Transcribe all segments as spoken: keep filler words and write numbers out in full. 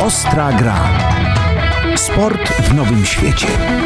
Ostra gra. Sport w nowym świecie.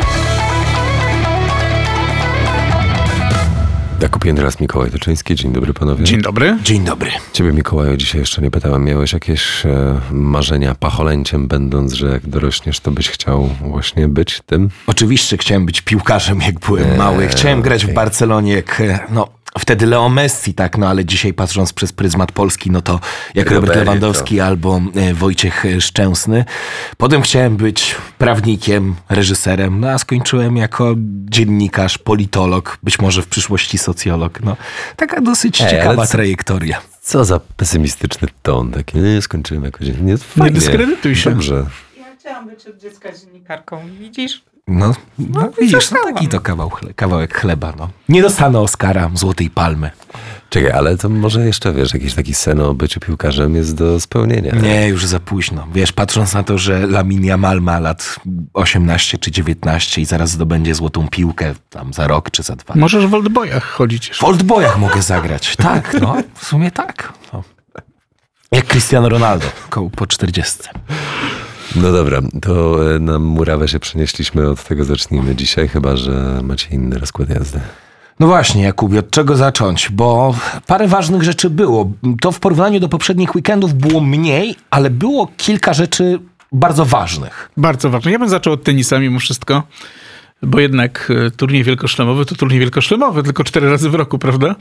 Jakub Jędras, Mikołaj Toczyński. Dzień dobry panowie. Dzień dobry. Dzień dobry. Ciebie, Mikołaju, dzisiaj jeszcze nie pytałem. Miałeś jakieś e, marzenia pacholęciem, będąc, że jak dorośniesz, to byś chciał właśnie być tym? Oczywiście chciałem być piłkarzem, jak byłem eee, mały. Chciałem grać okay. w Barcelonie, jak no... Wtedy Leo Messi, tak, no ale dzisiaj patrząc przez pryzmat Polski, no to jak Robert Lewandowski to. albo e, Wojciech Szczęsny. Potem chciałem być prawnikiem, reżyserem, no a skończyłem jako dziennikarz, politolog, być może w przyszłości socjolog. No, taka dosyć Ej, ciekawa co, trajektoria. Co za pesymistyczny ton taki. Nie skończyłem jako dziennikarz. Nie, nie dyskredytuj się. Dobrze. Ja chciałam być od dziecka dziennikarką, widzisz? No, no, no widzisz, no taki to kawał chle, kawałek chleba, no. Nie dostanę Oscara, Złotej Palmy. Czekaj, ale to może jeszcze, wiesz, jakiś taki sen o byciu piłkarzem jest do spełnienia. Nie, już za późno. Wiesz, patrząc na to, że Lamine Yamal ma lat osiemnaście czy dziewiętnaście i zaraz zdobędzie złotą piłkę tam za rok czy za dwa. Możesz w Oldboyach chodzić. W Oldboyach mogę zagrać, tak, no, w sumie tak. No. Jak Cristiano Ronaldo, koło po czterdziestce. No dobra, to na murawę się przenieśliśmy, od tego zacznijmy dzisiaj, chyba że macie inny rozkład jazdy. No właśnie, Jakubie, od czego zacząć? Bo parę ważnych rzeczy było. To w porównaniu do poprzednich weekendów było mniej, ale było kilka rzeczy bardzo ważnych. Bardzo ważnych. Ja bym zaczął od tenisa mimo wszystko. Bo jednak turniej wielkoszlemowy to turniej wielkoszlemowy, tylko cztery razy w roku, prawda?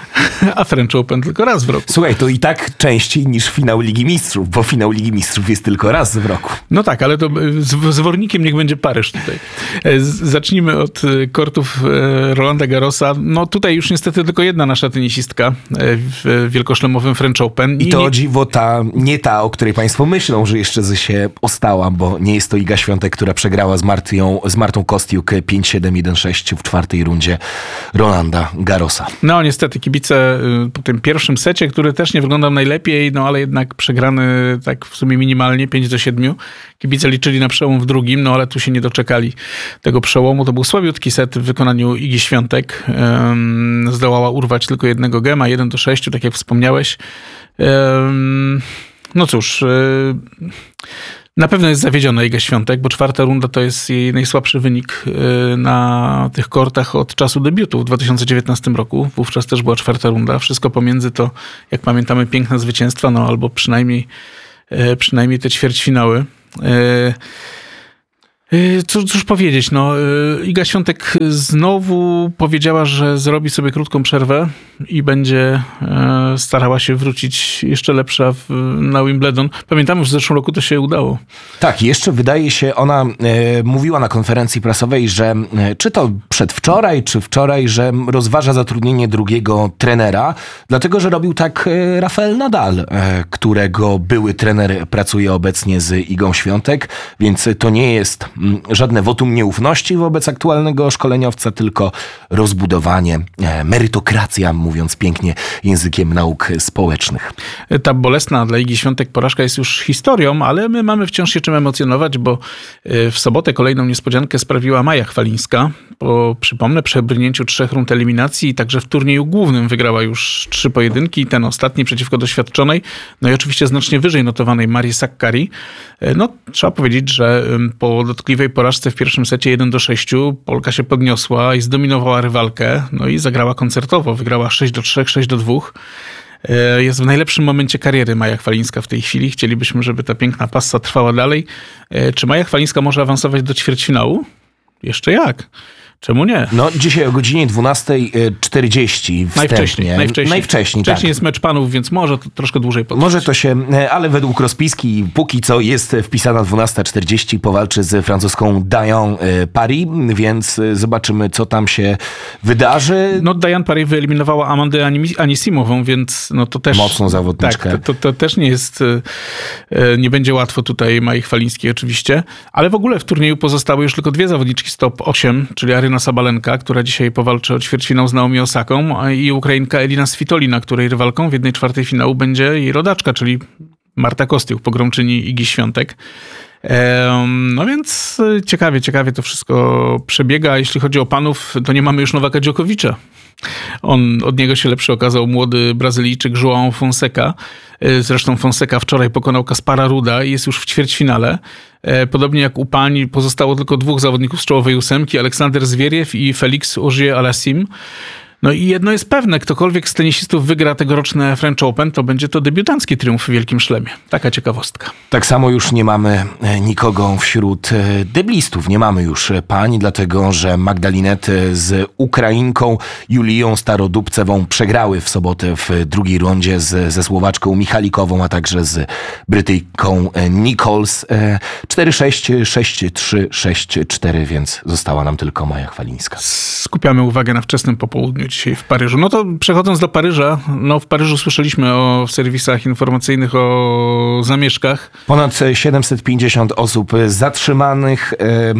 A French Open tylko raz w roku. Słuchaj, to i tak częściej niż finał Ligi Mistrzów, bo finał Ligi Mistrzów jest tylko raz w roku. No tak, ale to z zwornikiem niech będzie Paryż tutaj. Zacznijmy od kortów Rolanda Garrosa. No tutaj już niestety tylko jedna nasza tenisistka w wielkoszlemowym French Open. I, I to nie... dziwo ta, nie ta, o której państwo myślą, że jeszcze się ostała, bo nie jest to Iga Świątek, która przegrała z, Martią, z Martą Kostiuk pięć siedem jeden sześć w czwartej rundzie Rolanda Garrosa. No niestety kibice po tym pierwszym secie, który też nie wyglądał najlepiej, no ale jednak przegrany tak w sumie minimalnie, pięć do siedmiu. Kibice liczyli na przełom w drugim, no ale tu się nie doczekali tego przełomu. To był słabiutki set w wykonaniu Igi Świątek. Um, zdołała urwać tylko jednego gema, jeden do sześciu, tak jak wspomniałeś. Um, no cóż... Um, Na pewno jest zawiedziona Iga Świątek, bo czwarta runda to jest jej najsłabszy wynik na tych kortach od czasu debiutu w dwa tysiące dziewiętnastym roku. Wówczas też była czwarta runda. Wszystko pomiędzy to, jak pamiętamy, piękne zwycięstwa, no albo przynajmniej, przynajmniej te ćwierćfinały. Cóż, cóż powiedzieć, no Iga Świątek znowu powiedziała, że zrobi sobie krótką przerwę i będzie starała się wrócić jeszcze lepsza w, na Wimbledon. Pamiętamy, że w zeszłym roku to się udało. Tak, jeszcze wydaje się, ona e, mówiła na konferencji prasowej, że e, czy to przedwczoraj, czy wczoraj, że rozważa zatrudnienie drugiego trenera, dlatego, że robił tak e, Rafael Nadal, e, którego były trener pracuje obecnie z Igą Świątek, więc to nie jest żadne wotum nieufności wobec aktualnego szkoleniowca, tylko rozbudowanie, merytokracja, mówiąc pięknie językiem nauk społecznych. Ta bolesna dla Igi Świątek porażka jest już historią, ale my mamy wciąż się czym emocjonować, bo w sobotę kolejną niespodziankę sprawiła Maja Chwalińska. Po, przypomnę, przebrnięciu trzech rund eliminacji, także w turnieju głównym wygrała już trzy pojedynki, ten ostatni przeciwko doświadczonej, no i oczywiście znacznie wyżej notowanej Marii Sakkari. No, trzeba powiedzieć, że po dotkliwej porażce w pierwszym secie jeden do sześciu Polka się podniosła i zdominowała rywalkę, no i zagrała koncertowo, wygrała sześć do trzech, sześć do dwóch. Jest w najlepszym momencie kariery Maja Chwalińska w tej chwili. Chcielibyśmy, żeby ta piękna passa trwała dalej. Czy Maja Chwalińska może awansować do ćwierćfinału? Jeszcze jak? Czemu nie? No dzisiaj o godzinie dwunasta czterdzieści Najwcześniej. Najwcześniej, najwcześniej Wcześniej tak. jest mecz panów, więc może to troszkę dłużej potrwać. Może to się, ale według rozpiski póki co jest wpisana dwunasta czterdzieści, powalczy z francuską Diane Paris, więc zobaczymy, co tam się wydarzy. No Diane Paris wyeliminowała Amandę Anisimową, więc no to też... Mocną zawodniczkę. Tak, to, to, to też nie jest, nie będzie łatwo tutaj Mai Chwalińskiej oczywiście, ale w ogóle w turnieju pozostały już tylko dwie zawodniczki z top osiem, czyli Aryna Sabalenka, która dzisiaj powalczy o ćwierćfinał z Naomi Osaką, i Ukrainka Elina Svitolina, której rywalką w jednej czwartej finału będzie jej rodaczka, czyli Marta Kostiuk, pogromczyni Igi Świątek. No więc ciekawie, ciekawie to wszystko przebiega. Jeśli chodzi o panów, to nie mamy już Nowaka Djokovicza. On, od niego się lepszy okazał młody Brazylijczyk João Fonseca. Zresztą Fonseca wczoraj pokonał Kaspara Ruda i jest już w ćwierćfinale. Podobnie jak u pań pozostało tylko dwóch zawodników z czołowej ósemki, Aleksander Zwieriew i Felix Auger-Aliassime. No i jedno jest pewne, ktokolwiek z tenisistów wygra tegoroczne French Open, to będzie to debiutancki triumf w Wielkim Szlemie. Taka ciekawostka. Tak samo już nie mamy nikogo wśród deblistów. Nie mamy już pań, dlatego że Magdalinety z Ukrainką Juliją Starodubcewą przegrały w sobotę w drugiej rundzie z, ze Słowaczką Michalikową, a także z Brytyjką Nichols. cztery sześć, sześć trzy, sześć cztery, więc została nam tylko Maja Chwalińska. Skupiamy uwagę na wczesnym popołudniu dzisiaj w Paryżu. No to przechodząc do Paryża, no w Paryżu słyszeliśmy o, w serwisach informacyjnych o zamieszkach. Ponad siedemset pięćdziesiąt osób zatrzymanych.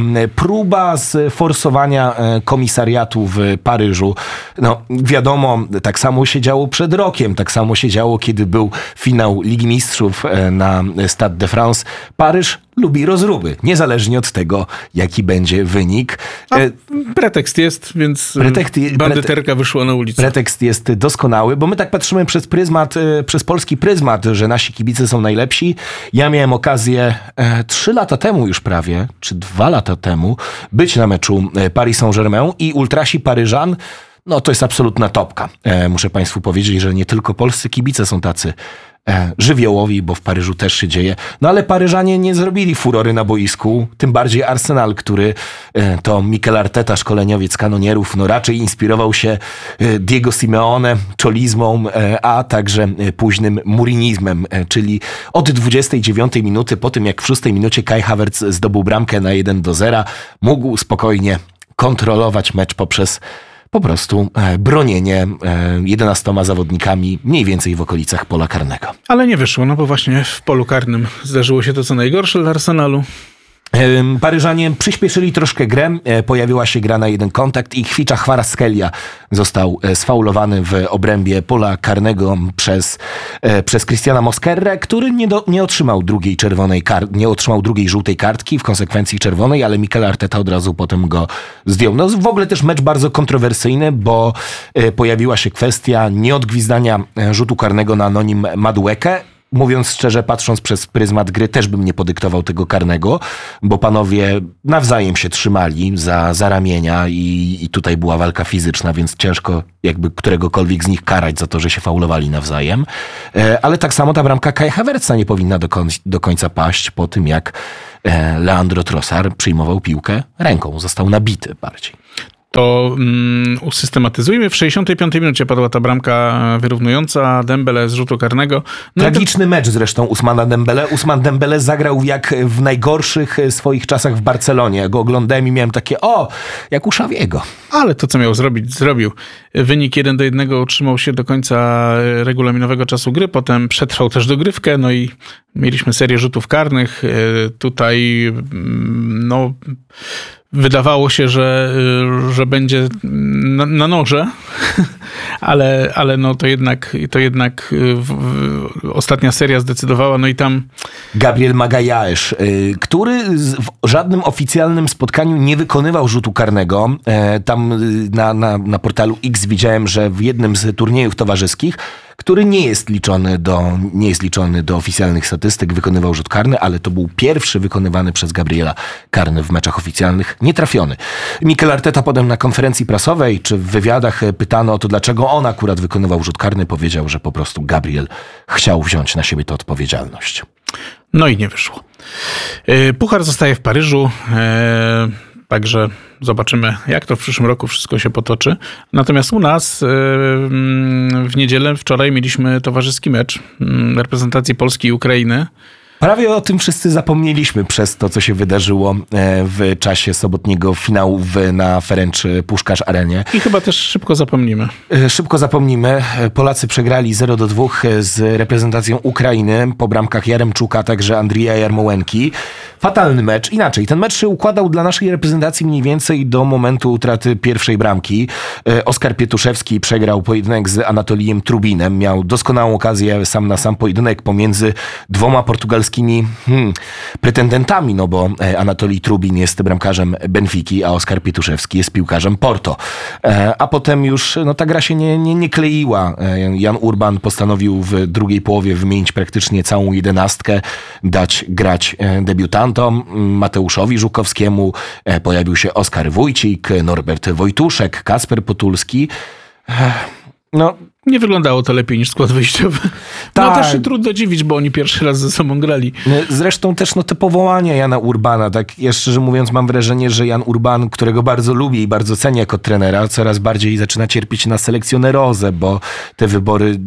Próba sforsowania komisariatu w Paryżu. No wiadomo, tak samo się działo przed rokiem. Tak samo się działo, kiedy był finał Ligi Mistrzów na Stade de France. Paryż lubi rozruby, niezależnie od tego, jaki będzie wynik. A pretekst jest, więc Pretekst, bandyterka wyszła na ulicę. Pretekst jest doskonały, bo my tak patrzymy przez pryzmat, przez polski pryzmat, że nasi kibice są najlepsi. Ja miałem okazję e, trzy lata temu już prawie, czy dwa lata temu, być na meczu Paris Saint-Germain i ultrasi Paryżan. No to jest absolutna topka. E, muszę państwu powiedzieć, że nie tylko polscy kibice są tacy e, żywiołowi, bo w Paryżu też się dzieje. No ale Paryżanie nie zrobili furory na boisku, tym bardziej Arsenal, który e, to Mikel Arteta, szkoleniowiec kanonierów, no raczej inspirował się e, Diego Simeone, czolizmą, e, a także e, późnym murinizmem, e, czyli od dwudziestej dziewiątej minuty, po tym jak w szóstej minucie Kai Havertz zdobył bramkę na jeden do zera, mógł spokojnie kontrolować mecz poprzez po prostu e, bronienie e, jedenastoma zawodnikami mniej więcej w okolicach pola karnego. Ale nie wyszło, no bo właśnie w polu karnym zdarzyło się to co najgorsze dla Arsenalu. Paryżanie przyspieszyli troszkę grę, pojawiła się gra na jeden kontakt i Khvicha Kvaratskhelia został sfaulowany w obrębie pola karnego przez, przez Christiana Mosquerę, który nie, do, nie otrzymał drugiej czerwonej kar- nie otrzymał drugiej żółtej kartki, w konsekwencji czerwonej, ale Mikel Arteta od razu potem go zdjął. No w ogóle też mecz bardzo kontrowersyjny, bo pojawiła się kwestia nieodgwizdania rzutu karnego na Anonim Maduekę. Mówiąc szczerze, patrząc przez pryzmat gry, też bym nie podyktował tego karnego, bo panowie nawzajem się trzymali za, za ramienia i, i tutaj była walka fizyczna, więc ciężko jakby któregokolwiek z nich karać za to, że się faulowali nawzajem. E, ale tak samo ta bramka Kai Havertza nie powinna do, koń, do końca paść po tym, jak e, Leandro Trossard przyjmował piłkę ręką. Został nabity bardziej. To um, usystematyzujmy. W sześćdziesiątej piątej minucie padła ta bramka wyrównująca Dembele z rzutu karnego. No Tragiczny to... mecz zresztą Ousmana Dembele. Ousmane Dembele zagrał jak w najgorszych swoich czasach w Barcelonie. Ja go oglądałem i miałem takie, o, jak u Xaviego. Ale to, co miał zrobić, zrobił. Wynik jeden do jednego utrzymał się do końca regulaminowego czasu gry. Potem przetrwał też dogrywkę. No i mieliśmy serię rzutów karnych. Tutaj no... Wydawało się, że, że będzie na, na noże, ale, ale no to jednak, to jednak w, w, ostatnia seria zdecydowała, no i tam... Gabriel Magalhaes, który w żadnym oficjalnym spotkaniu nie wykonywał rzutu karnego. Tam na, na, na portalu X widziałem, że w jednym z turniejów towarzyskich, który nie jest liczony do, nie jest liczony do oficjalnych statystyk, wykonywał rzut karny, ale to był pierwszy wykonywany przez Gabriela karny w meczach oficjalnych, nietrafiony. Mikel Arteta potem na konferencji prasowej czy w wywiadach pytano o to, dlaczego on akurat wykonywał rzut karny, powiedział, że po prostu Gabriel chciał wziąć na siebie tę odpowiedzialność. No i nie wyszło. Puchar zostaje w Paryżu. Także zobaczymy, jak to w przyszłym roku wszystko się potoczy. Natomiast u nas w niedzielę wczoraj mieliśmy towarzyski mecz reprezentacji Polski i Ukrainy. Prawie o tym wszyscy zapomnieliśmy przez to, co się wydarzyło w czasie sobotniego finału w, na Ferenc Puskás Arenie. I chyba też szybko zapomnimy. Szybko zapomnimy. Polacy przegrali zero do dwóch z reprezentacją Ukrainy po bramkach Jaremczuka, także Andrija Jarmołenki. Fatalny mecz. Inaczej, ten mecz się układał dla naszej reprezentacji mniej więcej do momentu utraty pierwszej bramki. Oskar Pietuszewski przegrał pojedynek z Anatolijem Trubinem. Miał doskonałą okazję sam na sam pojedynek pomiędzy dwoma portugalskimi polskimi hmm, pretendentami, no bo Anatolij Trubin jest bramkarzem Benfiki, a Oskar Pietuszewski jest piłkarzem Porto. A potem już no, ta gra się nie, nie, nie kleiła. Jan Urban postanowił w drugiej połowie wymienić praktycznie całą jedenastkę, dać grać debiutantom, Mateuszowi Żukowskiemu, pojawił się Oskar Wójcik, Norbert Wojtuszek, Kasper Potulski. No, nie wyglądało to lepiej niż skład wyjściowy. No tak. też się trudno dziwić, bo oni pierwszy raz ze sobą grali. Zresztą też no, te powołania Jana Urbana, tak ja szczerze mówiąc mam wrażenie, że Jan Urban, którego bardzo lubię i bardzo cenię jako trenera, coraz bardziej zaczyna cierpieć na selekcjonerozę, bo te wybory...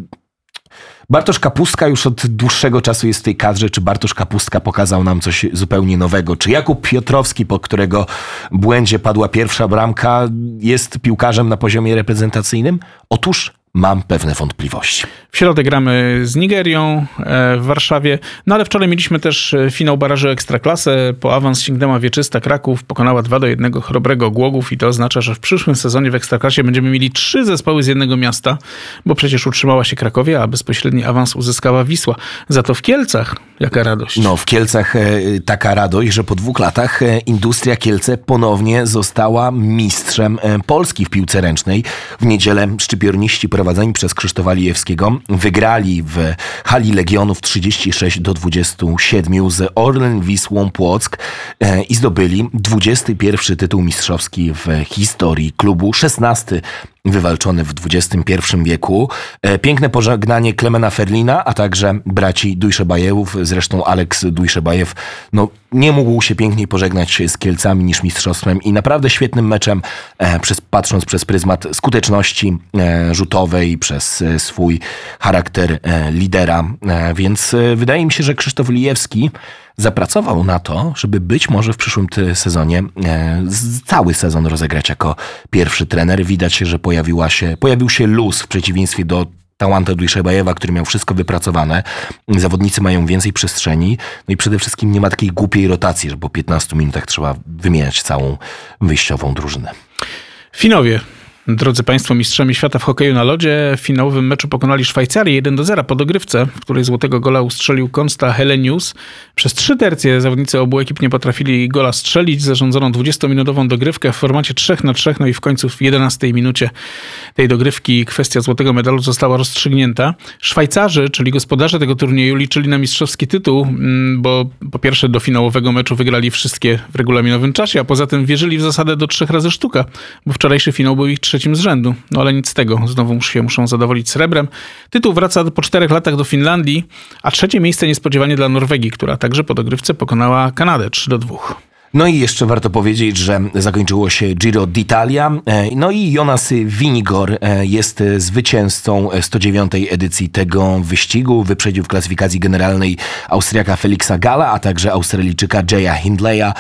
Bartosz Kapustka już od dłuższego czasu jest w tej kadrze. Czy Bartosz Kapustka pokazał nam coś zupełnie nowego? Czy Jakub Piotrowski, po którego błędzie padła pierwsza bramka, jest piłkarzem na poziomie reprezentacyjnym? Otóż mam pewne wątpliwości. W środę gramy z Nigerią w Warszawie, no ale wczoraj mieliśmy też finał baraży Ekstraklasy. Po awans sięgnęła Wieczysta Kraków, pokonała dwa do jednego Chrobrego Głogów i to oznacza, że w przyszłym sezonie w Ekstraklasie będziemy mieli trzy zespoły z jednego miasta, bo przecież utrzymała się Krakowie, a bezpośredni awans uzyskała Wisła. Za to w Kielcach jaka radość. No w Kielcach e, taka radość, że po dwóch latach e, Industria Kielce ponownie została mistrzem e, Polski w piłce ręcznej. W niedzielę szczypiorniści prowadzeni przez Krzysztofa Lijewskiego wygrali w hali Legionów trzydzieści sześć do dwudziestu siedmiu z Orlen Wisłą Płock e, i zdobyli dwudziesty pierwszy tytuł mistrzowski w historii klubu, szesnasty wywalczony w dwudziestym pierwszym wieku. Piękne pożegnanie Klemena Ferlina, a także braci Dujszebajewów. Zresztą Aleks Dujszebajew no, nie mógł się piękniej pożegnać z Kielcami niż mistrzostwem i naprawdę świetnym meczem, e, przez, patrząc przez pryzmat skuteczności e, rzutowej, przez e, swój charakter e, lidera. E, więc e, wydaje mi się, że Krzysztof Lijewski zapracował na to, żeby być może w przyszłym sezonie e, cały sezon rozegrać jako pierwszy trener. Widać, że pojawiła się, pojawił się luz w przeciwieństwie do Tałanta Dujszebajewa, który miał wszystko wypracowane. Zawodnicy mają więcej przestrzeni. No i przede wszystkim nie ma takiej głupiej rotacji, że po piętnastu minutach trzeba wymieniać całą wyjściową drużynę. Finowie. Drodzy Państwo, mistrzami świata w hokeju na lodzie w finałowym meczu pokonali Szwajcarię jeden do zera po dogrywce, w której złotego gola ustrzelił Konsta Helenius. Przez trzy tercje zawodnicy obu ekip nie potrafili gola strzelić. Zarządzono dwudziestominutową dogrywkę w formacie trzy na trzy, no i w końcu w jedenastej minucie tej dogrywki kwestia złotego medalu została rozstrzygnięta. Szwajcarzy, czyli gospodarze tego turnieju, liczyli na mistrzowski tytuł, bo po pierwsze do finałowego meczu wygrali wszystkie w regulaminowym czasie, a poza tym wierzyli w zasadę do trzech razy sztuka, bo wczorajszy finał był ich trzecim z rzędu. No ale nic z tego. Znowu się muszą zadowolić srebrem. Tytuł wraca po czterech latach do Finlandii, a trzecie miejsce niespodziewanie dla Norwegii, która także po dogrywce pokonała Kanadę trzy do dwóch. No i jeszcze warto powiedzieć, że zakończyło się Giro d'Italia. No i Jonas Vingegaard jest zwycięzcą sto dziewiątej edycji tego wyścigu. Wyprzedził w klasyfikacji generalnej Austriaka Felixa Galla, a także Australijczyka Jaya Hindleya.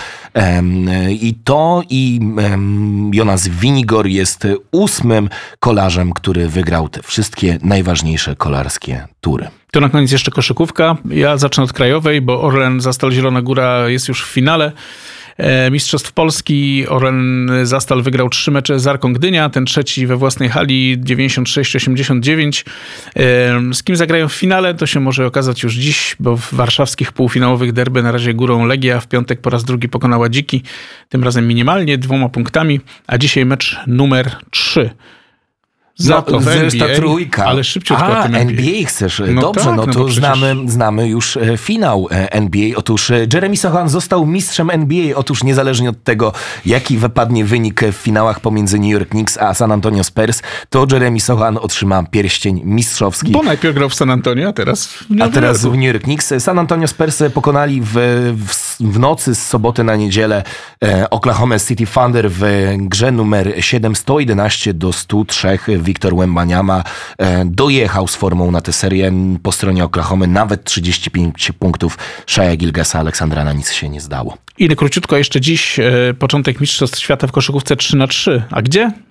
I to i Jonas Vingegaard jest ósmym kolarzem, który wygrał te wszystkie najważniejsze kolarskie tury. To na koniec jeszcze koszykówka. Ja zacznę od krajowej, bo Orlen Zastal Zielona Góra jest już w finale Mistrzostw Polski. Orlen Zastal wygrał trzy mecze z Arką Gdynia, ten trzeci we własnej hali dziewięćdziesiąt sześć osiemdziesiąt dziewięć. Z kim zagrają w finale, to się może okazać już dziś, bo w warszawskich półfinałowych derby na razie górą Legia w piątek po raz drugi pokonała Dziki, tym razem minimalnie, dwoma punktami, a dzisiaj mecz numer trzy. Za no, to w N B A, trójka. Ale szybciutko A, o tym N B A chcesz. No Dobrze, tak, no no to bo przecież... znamy, znamy już finał N B A. Otóż Jeremy Sohan został mistrzem N B A. Otóż niezależnie od tego, jaki wypadnie wynik w finałach pomiędzy New York Knicks a San Antonio Spurs, to Jeremy Sohan otrzyma pierścień mistrzowski. Bo najpierw grał w San Antonio, a teraz w New A teraz Yorku. w New York Knicks. San Antonio Spurs pokonali w, w, w nocy z soboty na niedzielę e, Oklahoma City Thunder w grze numer siedem, sto jedenaście do stu trzech. Victor Wembanyama e, dojechał z formą na tę serię. Po stronie Oklahomy nawet trzydzieści pięć punktów. Shai Gilgeousa Aleksandra na nic się nie zdało. I króciutko jeszcze dziś e, początek Mistrzostw Świata w koszykówce trzy na trzy. A gdzie?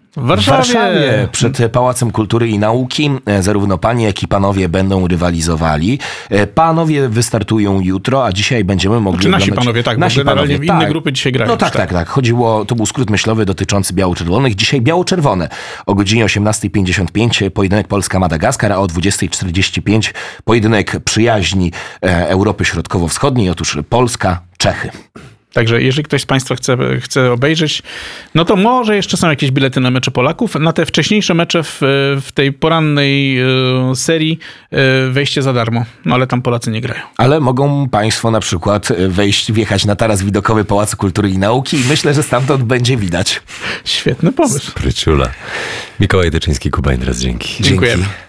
W W Warszawie. Warszawie przed Pałacem Kultury i Nauki e, zarówno panie, jak i panowie będą rywalizowali. E, Panowie wystartują jutro, a dzisiaj będziemy mogli Znaczy nasi oglądać... panowie, tak, bo generalnie inne grupy dzisiaj grają No już, tak, tak. tak, tak. Chodziło, to był skrót myślowy dotyczący biało-czerwonych. Dzisiaj biało-czerwone. O godzinie osiemnasta pięćdziesiąt pięć pojedynek Polska-Madagaskar, a o dwudziesta czterdzieści pięć pojedynek przyjaźni e, Europy Środkowo-Wschodniej. Otóż Polska, Czechy. Także jeżeli ktoś z Państwa chce, chce obejrzeć, no to może jeszcze są jakieś bilety na mecze Polaków. Na te wcześniejsze mecze w, w tej porannej e, serii e, wejście za darmo, no ale tam Polacy nie grają. Ale mogą państwo na przykład wejść, wjechać na taras widokowy Pałacu Kultury i Nauki i myślę, że stamtąd będzie widać. Świetny pomysł. Pryciula. Mikołaj Tyczyński, Kuba Indras, dzięki. Dziękujemy.